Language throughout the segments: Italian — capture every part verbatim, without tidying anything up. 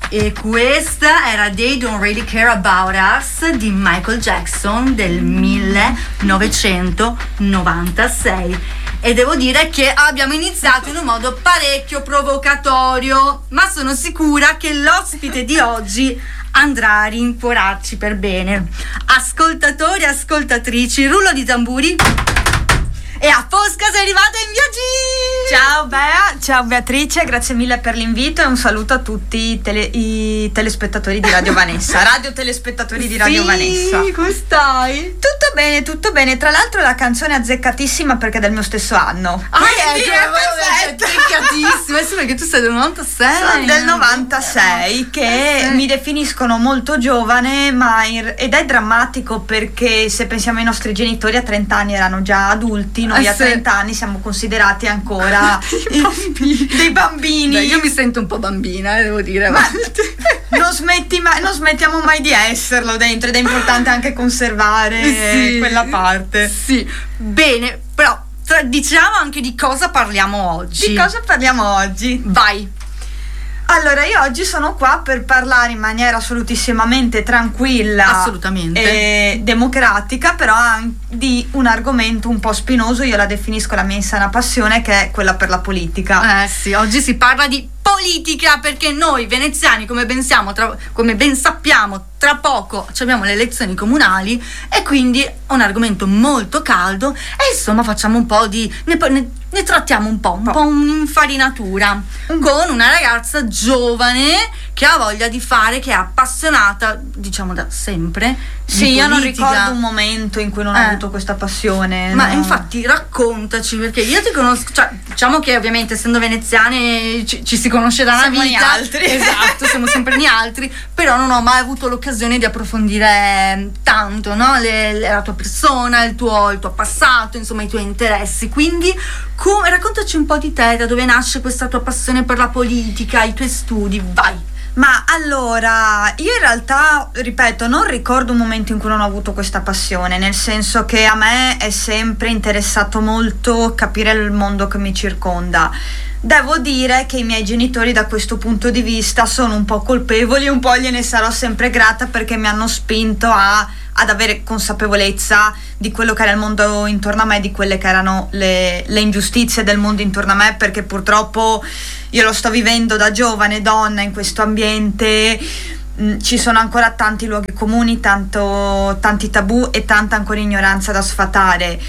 E questa era They Don't Really Care About Us di Michael Jackson del millenovecentonovantasei. E devo dire che abbiamo iniziato in un modo parecchio provocatorio, ma sono sicura che l'ospite di oggi andrà a rincuorarci per bene. Ascoltatori e ascoltatrici, rullo di tamburi. E a Fosca sei arrivata in viaggio! Ciao Bea, ciao Beatrice, grazie mille per l'invito e un saluto a tutti i, tele, i telespettatori di Radio Vanessa, radio telespettatori di Radio sì, Vanessa. Come stai? Tutto bene, tutto bene. Tra l'altro la canzone è azzeccatissima perché è del mio stesso anno. Ah, Quindi è, è perfetto. azzeccatissima. Sì, perché tu sei del novantasei. Sono del novantasei, che sì. mi definiscono molto giovane, ma in, ed è drammatico perché se pensiamo ai nostri genitori a trenta anni erano già adulti, noi eh, a sì. trenta anni siamo considerati ancora dei bambini. dei bambini. Beh, io mi sento un po' bambina, eh, devo dire. Ma non smetti mai, non smettiamo mai di esserlo dentro ed è importante anche conservare sì, quella parte. Sì, bene, però tra, diciamo anche di cosa parliamo oggi. Di cosa parliamo oggi? Vai. Allora, io oggi sono qua per parlare in maniera assolutissimamente tranquilla, assolutamente, e democratica, però anche di un argomento un po' spinoso. Io la definisco la mia insana passione, che è quella per la politica. Eh sì, oggi si parla di politica perché noi veneziani, come ben siamo, tra, come ben sappiamo, tra poco abbiamo le elezioni comunali e quindi è un argomento molto caldo e insomma facciamo un po' di ne, ne, ne trattiamo un po', un po', po' un'infarinatura con una ragazza giovane che ha voglia di fare, che è appassionata, diciamo da sempre. Sì, io non ricordo un momento in cui non eh. ho avuto questa passione. Ma no. infatti raccontaci, perché io ti conosco, cioè diciamo che ovviamente essendo veneziane ci, ci si conosce da una siamo vita. Siamo altri. Esatto, siamo sempre gli altri, però non ho mai avuto l'occasione di approfondire tanto, no? Le, le, la tua persona, il tuo, il tuo passato, insomma i tuoi interessi. Quindi come, raccontaci un po' di te, da dove nasce questa tua passione per la politica, i tuoi studi, vai. Ma allora, io in realtà, ripeto, non ricordo un momento in cui non ho avuto questa passione, nel senso che a me è sempre interessato molto capire il mondo che mi circonda. Devo dire che i miei genitori da questo punto di vista sono un po' colpevoli e un po' gliene sarò sempre grata perché mi hanno spinto a, ad avere consapevolezza di quello che era il mondo intorno a me, di quelle che erano le, le ingiustizie del mondo intorno a me, perché purtroppo io lo sto vivendo da giovane donna in questo ambiente. Mm, ci sono ancora tanti luoghi comuni, tanto, tanti tabù e tanta ancora ignoranza da sfatare.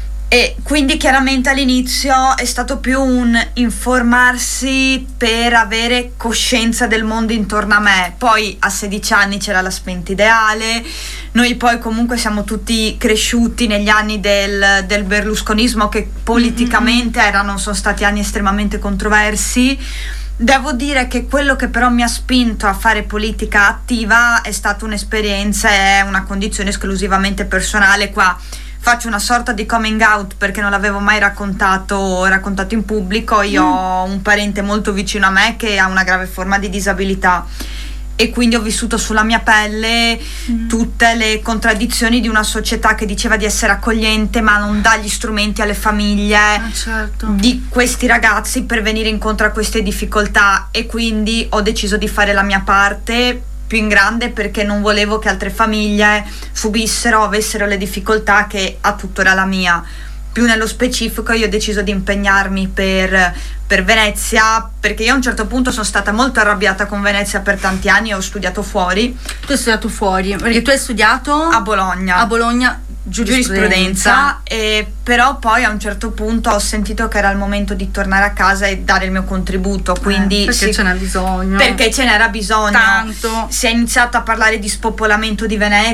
E quindi chiaramente all'inizio è stato più un informarsi per avere coscienza del mondo intorno a me. Poi a sedici anni c'era la spenta ideale, noi poi comunque siamo tutti cresciuti negli anni del, del berlusconismo, che politicamente mm-hmm. erano, sono stati anni estremamente controversi. Devo dire che quello che però mi ha spinto a fare politica attiva è stata un'esperienza e una condizione esclusivamente personale. Qua faccio una sorta di coming out perché non l'avevo mai raccontato, raccontato in pubblico. Io mm. ho un parente molto vicino a me che ha una grave forma di disabilità e quindi ho vissuto sulla mia pelle mm. tutte le contraddizioni di una società che diceva di essere accogliente ma non dà gli strumenti alle famiglie ah, certo. di questi ragazzi per venire incontro a queste difficoltà, e quindi ho deciso di fare la mia parte più in grande perché non volevo che altre famiglie subissero, avessero le difficoltà che a tuttora la mia. Più nello specifico io ho deciso di impegnarmi per, per Venezia, perché io a un certo punto sono stata molto arrabbiata con Venezia per tanti anni e ho studiato fuori. Tu hai studiato fuori, perché tu hai studiato a Bologna. A Bologna giurisprudenza, giurisprudenza e però poi a un certo punto ho sentito che era il momento di tornare a casa e dare il mio contributo, quindi eh, perché sì, ce n'era bisogno perché ce n'era bisogno tanto. Si è iniziato a parlare di spopolamento di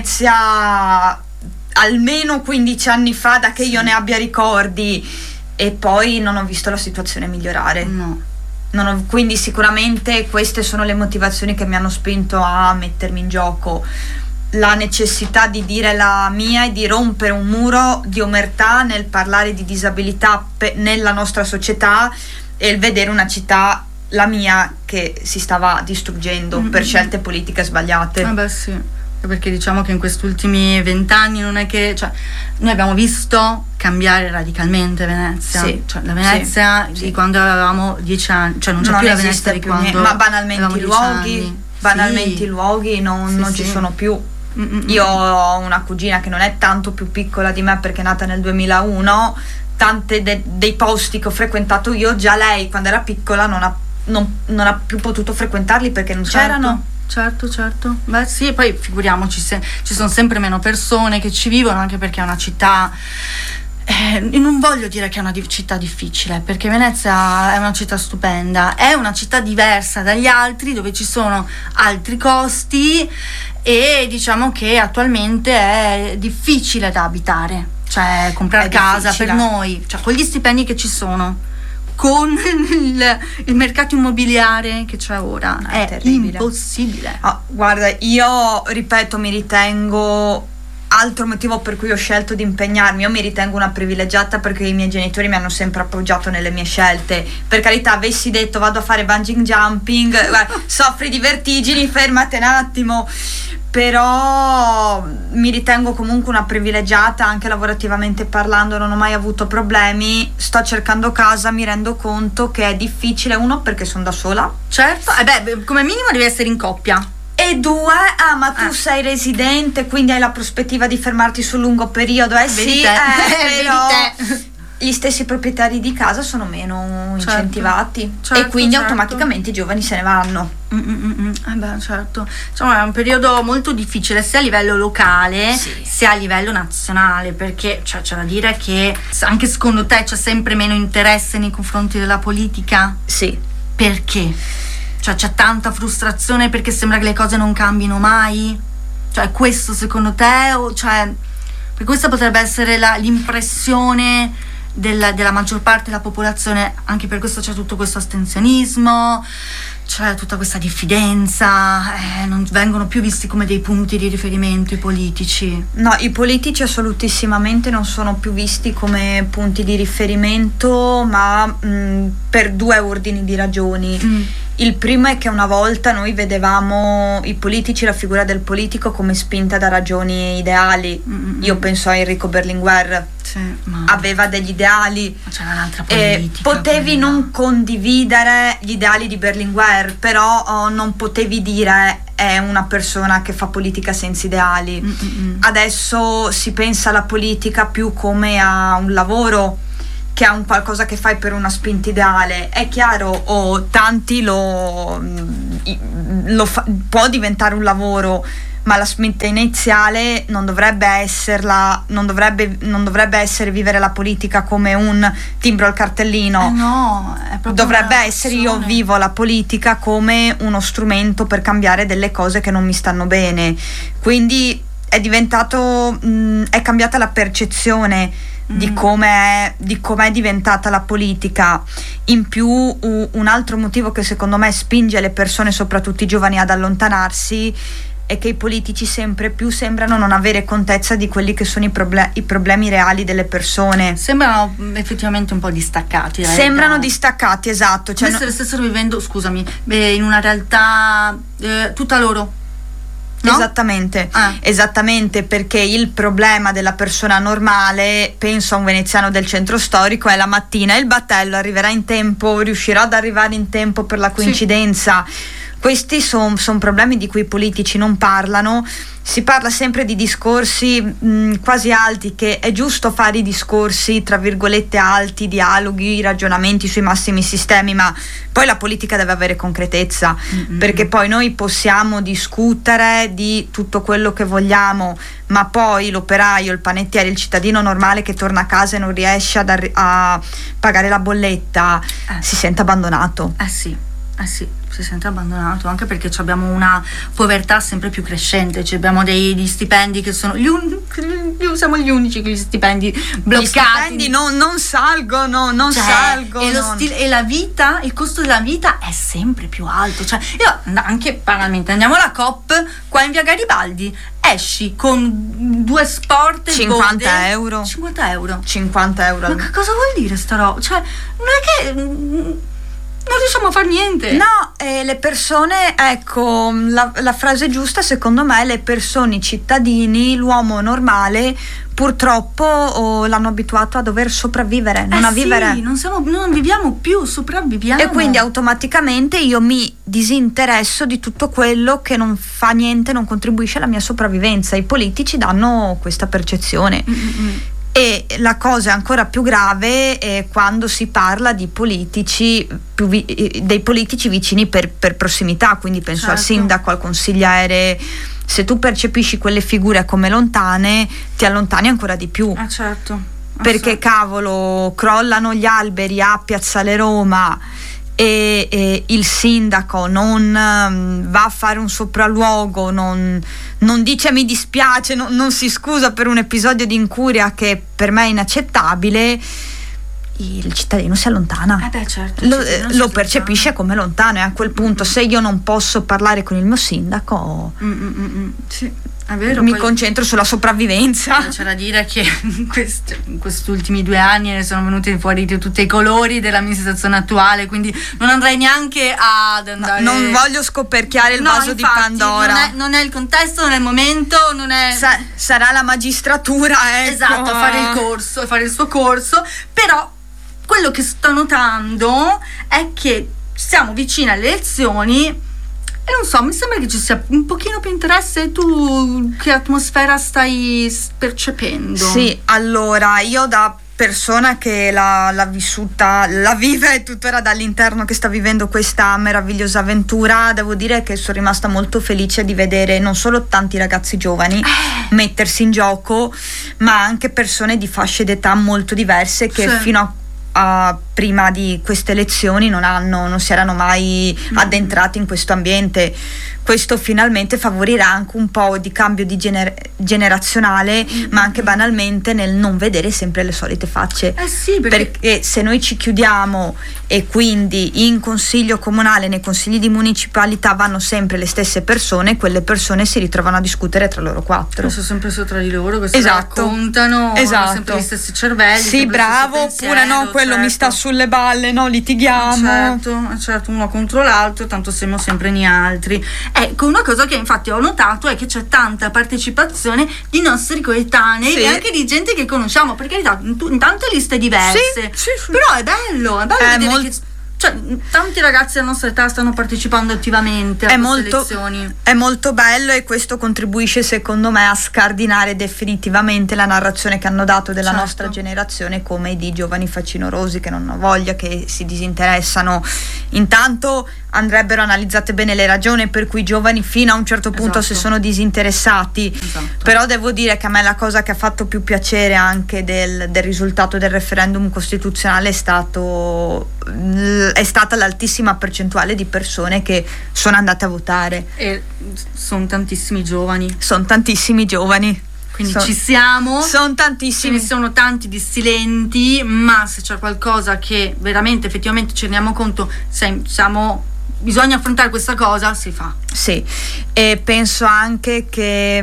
Venezia almeno quindici anni fa, da che sì. io ne abbia ricordi, e poi non ho visto la situazione migliorare. No. Non ho, quindi sicuramente queste sono le motivazioni che mi hanno spinto a mettermi in gioco. La necessità di dire la mia e di rompere un muro di omertà nel parlare di disabilità pe- nella nostra società, e il vedere una città, la mia, che si stava distruggendo mm-hmm. per scelte politiche sbagliate. Eh beh sì, perché diciamo che in questi ultimi vent'anni non è che, cioè, noi abbiamo visto cambiare radicalmente Venezia, sì, cioè la Venezia sì, di sì. quando avevamo dieci anni, cioè non c'è non più la Venezia di più quando niente, ma banalmente i luoghi anni. banalmente sì. i luoghi non, Sì, non sì. ci sono più. Mm-mm. Io ho una cugina che non è tanto più piccola di me perché è nata nel duemilauno, tante de- dei posti che ho frequentato io, già lei quando era piccola non ha, non, non ha più potuto frequentarli perché non Certo, c'erano. certo, certo. Beh sì, e poi figuriamoci, se, ci sono sempre meno persone che ci vivono, anche perché è una città, eh, non voglio dire che è una di- città difficile, perché Venezia è una città stupenda, è una città diversa dagli altri, dove ci sono altri costi e diciamo che attualmente è difficile da abitare, cioè comprare È casa difficile. per noi, cioè con gli stipendi che ci sono, con il, il mercato immobiliare che c'è ora, È è, terribile. impossibile. Ah, guarda, io ripeto, mi ritengo, altro motivo per cui ho scelto di impegnarmi, io mi ritengo una privilegiata perché i miei genitori mi hanno sempre appoggiato nelle mie scelte. Per carità, avessi detto vado a fare bungee jumping, guarda, soffri di vertigini, fermate un attimo. Però mi ritengo comunque una privilegiata anche lavorativamente parlando, non ho mai avuto problemi, sto cercando casa, mi rendo conto che è difficile, uno perché sono da sola, Certo, eh beh, come minimo devi essere in coppia. e due, ah ma tu Ah. sei residente quindi hai la prospettiva di fermarti sul lungo periodo, eh Vedi sì, te. eh, Vedi però te. gli stessi proprietari di casa sono meno Certo. incentivati Certo, e quindi certo. automaticamente i giovani se ne vanno. Mm, mm, mm, mm. Eh beh, certo. Insomma, è un periodo molto difficile sia a livello locale Sì. sia a livello nazionale, perché cioè, c'è da dire che anche secondo te c'è sempre meno interesse nei confronti della politica? Sì. Perché? Cioè c'è tanta frustrazione perché sembra che le cose non cambino mai? Cioè questo secondo te? O cioè, perché questa potrebbe essere la- l'impressione della, della maggior parte della popolazione, anche per questo c'è tutto questo astensionismo, c'è tutta questa diffidenza, eh, non vengono più visti come dei punti di riferimento i politici. No, i politici assolutissimamente non sono più visti come punti di riferimento, ma mh, per due ordini di ragioni. Mm. Il primo è che una volta noi vedevamo i politici, la figura del politico, come spinta da ragioni ideali. Mm, mm, Io mm. penso a Enrico Berlinguer, Sì, ma aveva degli ideali. ma c'era un'altra E politica. potevi quella. non condividere gli ideali di Berlinguer, però oh, non potevi dire è una persona che fa politica senza ideali. Mm, mm, mm. Adesso si pensa alla politica più come a un lavoro che a un qualcosa che fai per una spinta ideale. È chiaro, o tanti lo, lo fa, può diventare un lavoro, ma la spinta iniziale non dovrebbe esserla, non dovrebbe, non dovrebbe essere vivere la politica come un timbro al cartellino. Eh no, è proprio Dovrebbe una essere io passione. vivo la politica come uno strumento per cambiare delle cose che non mi stanno bene. Quindi è diventato, mh, è cambiata la percezione di Mm. come è, di com'è diventata la politica. In più u- un altro motivo che secondo me spinge le persone, soprattutto i giovani, ad allontanarsi è che i politici sempre più sembrano non avere contezza di quelli che sono i, proble- i problemi reali delle persone. Sembrano mm, effettivamente un po' distaccati. dalla Sembrano realtà. distaccati, esatto. Cioè, Come se no- stessero vivendo, scusami, beh, in una realtà eh, tutta loro. No? Esattamente, Ah. esattamente, perché il problema della persona normale, penso a un veneziano del centro storico, è la mattina il battello arriverà in tempo, riuscirò ad arrivare in tempo per la coincidenza. Questi sono son problemi di cui i politici non parlano. Si parla sempre di discorsi mh, quasi alti, che è giusto fare i discorsi tra virgolette alti, dialoghi, ragionamenti sui massimi sistemi, ma poi la politica deve avere concretezza, Mm-mm. perché poi noi possiamo discutere di tutto quello che vogliamo, ma poi l'operaio, il panettiere, il cittadino normale che torna a casa e non riesce ad arri- a pagare la bolletta, Eh. si sente abbandonato. Eh sì, eh sì, si sente abbandonato, anche perché ci abbiamo una povertà sempre più crescente, ci abbiamo dei, degli stipendi che sono gli un, siamo gli unici con gli stipendi bloccati. Gli stipendi non, non salgono, non Cioè, salgono. e, lo stil- e la vita, il costo della vita è sempre più alto. Cioè, io and- anche banalmente andiamo alla COP qua in via Garibaldi, esci con due sport e cinquanta gode- euro. cinquanta euro. cinquanta euro Ma al che cosa vuol dire sta roba? Cioè, non è che mm, non riusciamo a far niente. No, eh, le persone, ecco, la, la frase giusta secondo me, le persone, i cittadini, l'uomo normale purtroppo oh, l'hanno abituato a dover sopravvivere, non eh a vivere. Sì, non, siamo, non viviamo più, sopravviviamo. E quindi automaticamente io mi disinteresso di tutto quello che non fa niente, non contribuisce alla mia sopravvivenza. I politici danno questa percezione. Mm-mm. E la cosa ancora più grave è quando si parla di politici, più vi- dei politici vicini per, per prossimità, quindi penso certo. al sindaco, al consigliere. Se tu percepisci quelle figure come lontane, ti allontani ancora di più. Ah, certo. Ah, perché certo. cavolo, crollano gli alberi a Piazzale Roma e, e il sindaco non um, va a fare un sopralluogo, non, non dice mi dispiace, non, non si scusa per un episodio di incuria che per me è inaccettabile, il cittadino si allontana. Eh beh, certo, lo, lo percepisce come lontano, e a quel punto se io non posso parlare con il mio sindaco mm, mm, mm, sì, è vero, mi poi concentro sulla sopravvivenza. C'è da dire che in, quest, in questi ultimi due anni ne sono venuti fuori di tutti i colori dell'amministrazione attuale, quindi non andrei neanche ad andare. No, non voglio scoperchiare il no, vaso infatti, di Pandora. Non è, non è il contesto, non è il momento, non è. Sa- sarà la magistratura, ecco. Esatto, a fare il corso, a fare il suo corso, però quello che sto notando è che siamo vicini alle elezioni e non so, mi sembra che ci sia un pochino più interesse. Tu che atmosfera stai percependo? Sì, allora io da persona che l'ha, l'ha vissuta, la vive tuttora dall'interno, che sta vivendo questa meravigliosa avventura, devo dire che sono rimasta molto felice di vedere non solo tanti ragazzi giovani eh. mettersi in gioco, ma anche persone di fasce d'età molto diverse che sì. fino a Uh, prima di queste elezioni non hanno, non si erano mai mm. addentrati in questo ambiente. Questo finalmente favorirà anche un po' di cambio di gener- generazionale, mm. ma anche banalmente nel non vedere sempre le solite facce. Eh sì, perché... perché se noi ci chiudiamo e quindi in consiglio comunale, nei consigli di municipalità vanno sempre le stesse persone, quelle persone si ritrovano a discutere tra loro quattro. Sono sempre sopra di loro, che si esatto. raccontano, esatto. hanno sempre gli stessi cervelli. Sì, bravo, oppure no, quello certo. mi sta sulle balle, no, litighiamo. Certo, certo, uno contro l'altro, tanto siamo sempre noi altri. Ecco, una cosa che infatti ho notato è che c'è tanta partecipazione di nostri coetanei sì. e anche di gente che conosciamo, per carità, in tante liste diverse. Sì, sì, sì. Però è bello, è bello è vedere molt- che cioè, tanti ragazzi della nostra età stanno partecipando attivamente a è queste molto, elezioni. È molto bello, e questo contribuisce secondo me a scardinare definitivamente la narrazione che hanno dato della certo. nostra generazione come di giovani facinorosi che non hanno voglia, che si disinteressano. Intanto andrebbero analizzate bene le ragioni per cui i giovani fino a un certo punto esatto. si sono disinteressati. Esatto. Però devo dire che a me la cosa che ha fatto più piacere anche del, del risultato del referendum costituzionale è stato è stata l'altissima percentuale di persone che sono andate a votare, e sono tantissimi giovani sono tantissimi giovani quindi son, ci siamo, sono tantissimi, ce ne sono tanti dissilenti, ma se c'è qualcosa che veramente effettivamente ci rendiamo conto, siamo bisogna affrontare questa cosa, si fa. Sì, e penso anche che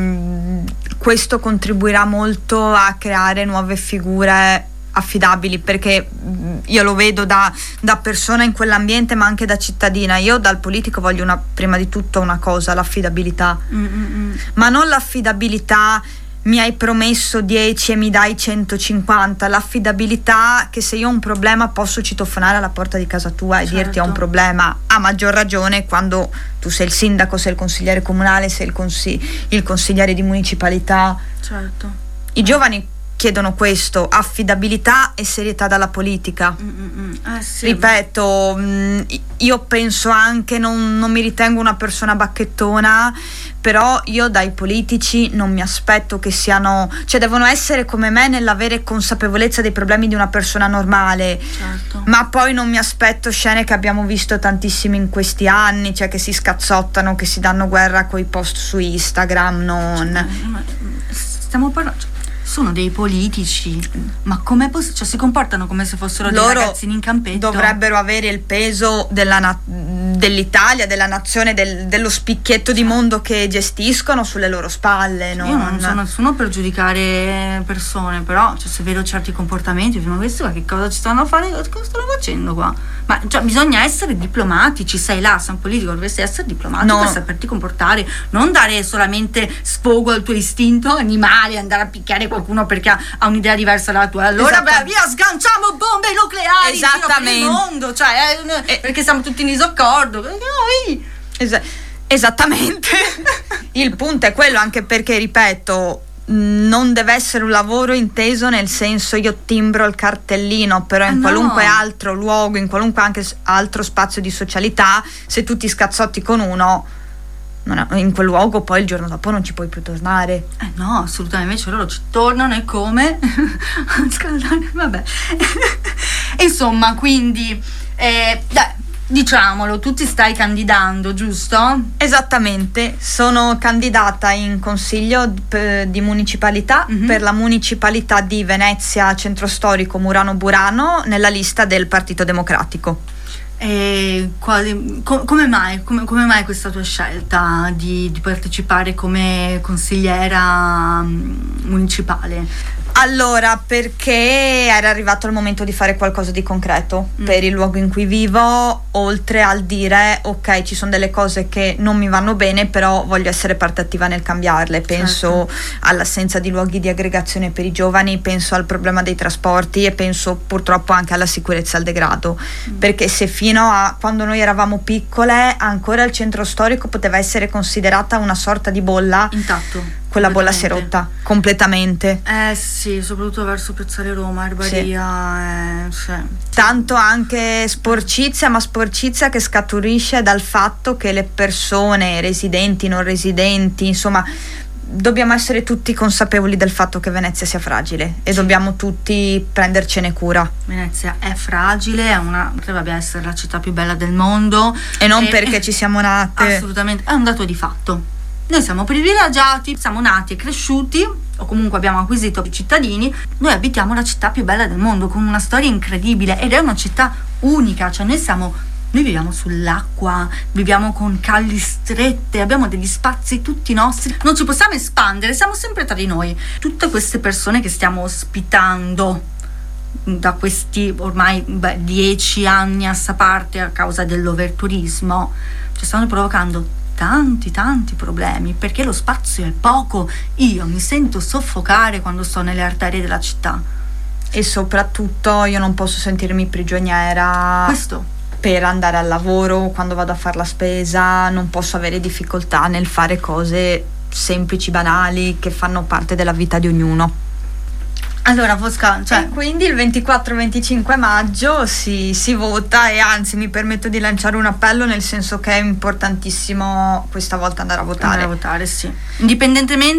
mh, questo contribuirà molto a creare nuove figure affidabili, perché io lo vedo da, da persona in quell'ambiente, ma anche da cittadina. Io dal politico voglio una, prima di tutto una cosa, l'affidabilità. Mm-mm. Ma non l'affidabilità mi hai promesso dieci e mi dai centocinquanta, l'affidabilità che se io ho un problema posso citofonare alla porta di casa tua e certo. dirti ho un problema, a maggior ragione quando tu sei il sindaco, sei il consigliere comunale, sei il, consi- il consigliere di municipalità. Certo. I giovani chiedono questo, affidabilità e serietà dalla politica. Eh, sì. Ripeto, mh, io penso anche, non, non mi ritengo una persona bacchettona, però io dai politici non mi aspetto che siano, cioè devono essere come me nell'avere consapevolezza dei problemi di una persona normale, certo. ma poi non mi aspetto scene che abbiamo visto tantissimi in questi anni, cioè che si scazzottano, che si danno guerra coi post su Instagram, non... Stiamo parlando... sono dei politici, ma come poss- cioè si comportano come se fossero loro dei ragazzini in campetto. Dovrebbero avere il peso della, na- dell'Italia, della nazione, del, dello spicchietto di mondo che gestiscono sulle loro spalle. Non... Io non sono nessuno per giudicare persone, però cioè, se vedo certi comportamenti, ma questi qua che cosa ci stanno a fare, cosa stanno facendo qua? Ma cioè, bisogna essere diplomatici, sei là, sei un politico, dovresti essere diplomatico no. per saperti comportare, non dare solamente sfogo al tuo istinto animale, andare a picchiare qualcuno perché ha, ha un'idea diversa dalla tua. Allora beh, via, sganciamo bombe nucleari in giro per il mondo, cioè, eh, perché siamo tutti in disaccordo. Noi. Es- esattamente. Il punto è quello, anche perché, ripeto, non deve essere un lavoro inteso nel senso io timbro il cartellino, però in eh qualunque no. altro luogo, in qualunque anche altro spazio di socialità, se tu ti scazzotti con uno, non è, in quel luogo poi il giorno dopo non ci puoi più tornare. Eh no, assolutamente, invece loro ci tornano e come? Vabbè. Insomma, quindi eh, dai, diciamolo, tu ti stai candidando, giusto? Esattamente, sono candidata in consiglio p- di municipalità mm-hmm. per la municipalità di Venezia Centro Storico Murano Burano nella lista del Partito Democratico. E quali, com, come, mai, come, come mai questa tua scelta di, di partecipare come consigliera municipale? Allora, perché era arrivato il momento di fare qualcosa di concreto mm. per il luogo in cui vivo, oltre al dire ok, ci sono delle cose che non mi vanno bene, però voglio essere parte attiva nel cambiarle. Penso certo. all'assenza di luoghi di aggregazione per i giovani, penso al problema dei trasporti e penso purtroppo anche alla sicurezza e al degrado, mm. perché se fino a quando noi eravamo piccole ancora il centro storico poteva essere considerata una sorta di bolla intatto, quella bolla si è rotta completamente. Eh sì, soprattutto verso Piazzale Roma, Erbaria, sì. Eh, sì. Tanto anche sporcizia, ma sporcizia che scaturisce dal fatto che le persone, residenti, non residenti, insomma, dobbiamo essere tutti consapevoli del fatto che Venezia sia fragile e sì. dobbiamo tutti prendercene cura. Venezia è fragile, è una, dovrebbe essere la città più bella del mondo. E non e, perché ci siamo nate. Assolutamente, è un dato di fatto. Noi siamo privilegiati, siamo nati e cresciuti, o comunque abbiamo acquisito cittadini. Noi abitiamo la città più bella del mondo, con una storia incredibile, ed è una città unica, cioè noi siamo, noi viviamo sull'acqua, viviamo con calli strette, abbiamo degli spazi tutti nostri, non ci possiamo espandere, siamo sempre tra di noi. Tutte queste persone che stiamo ospitando da questi ormai beh, dieci anni a sta parte a causa dell'overturismo, ci stanno provocando tanti tanti problemi, perché lo spazio è poco. Io mi sento soffocare quando sto nelle arterie della città, e soprattutto io non posso sentirmi prigioniera questo per andare al lavoro, quando vado a fare la spesa non posso avere difficoltà nel fare cose semplici, banali, che fanno parte della vita di ognuno. Allora Fosca, cioè, e quindi il ventiquattro venticinque maggio si, si vota, e anzi mi permetto di lanciare un appello, nel senso che è importantissimo questa volta andare a votare. Andare a votare, sì. Indipendentemente